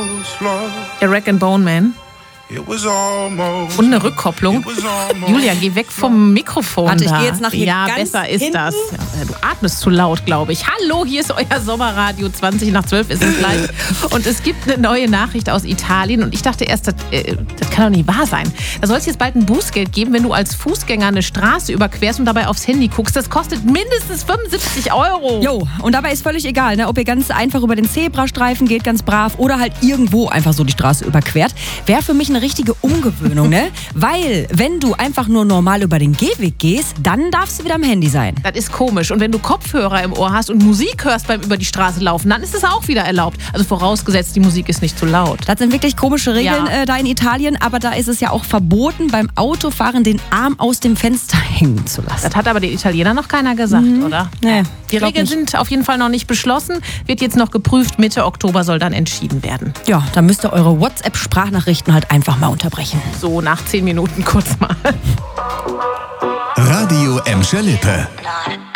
Der Rag and Bone Man. Und eine Rückkopplung. Julia, geh weg vom Mikrofon. Warte, ich gehe jetzt nach hier ganz besser ist hinten. das. Ja, du atmest zu laut, glaube ich. Hallo, hier ist euer Sommerradio. 20 nach 12 ist es gleich. Und es gibt eine neue Nachricht aus Italien. Und ich dachte erst, das kann doch nicht wahr sein. Da soll es jetzt bald ein Bußgeld geben, wenn du als Fußgänger eine Straße überquerst und dabei aufs Handy guckst. Das kostet mindestens 75 €. Jo, und dabei ist völlig egal, ne, ob ihr ganz einfach über den Zebrastreifen geht, ganz brav, oder halt irgendwo einfach so die Straße überquert. Wäre für mich eine richtige Umgewöhnung, ne? Weil, wenn du einfach nur normal über den Gehweg gehst, dann darfst du wieder am Handy sein. Das ist komisch. Und wenn du Kopfhörer im Ohr hast und Musik hörst beim über die Straße laufen, dann ist es auch wieder erlaubt. Also vorausgesetzt, die Musik ist nicht zu laut. Das sind wirklich komische Regeln da in Italien, aber da ist es ja auch verboten, beim Autofahren den Arm aus dem Fenster hängen zu lassen. Das hat aber den Italienern noch keiner gesagt, oder? Nee, die Regeln sind auf jeden Fall noch nicht beschlossen, wird jetzt noch geprüft. Mitte Oktober soll dann entschieden werden. Ja, dann müsst ihr eure WhatsApp-Sprachnachrichten halt einfach mal unterbrechen. So, nach 10 Minuten kurz mal. Radio Emscher Lippe.